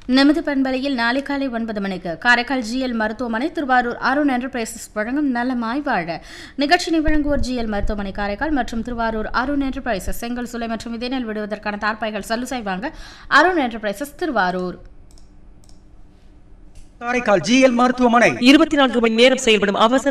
நமது பண்பலையில் நாளை காலை 9 மணிக்கு காரைக்கால் ஜிஎல் மருத்துவமனை திருவாரூர் அருண் என்டர்பிரைசஸ் வழங்கும் நலமாய் வாழ நிகழ்ச்சியை வழங்குவோர் ஜிஎல் மருத்துவமனை காரைக்கால் மற்றும் திருவாரூர் அருண் என்டர்பிரைசஸ் செங்கல் சுலை மற்றும் விதைநெல் விடுவதற்கான தார்ப்பாய்கள் சல்லுசை வாங்க அருண் என்டர்பிரைசஸ் திருவாரூர். காரைக்கால் ஜிஎல் மருத்துவமனை 24 மணி நேரம் செயல்படும் அவசர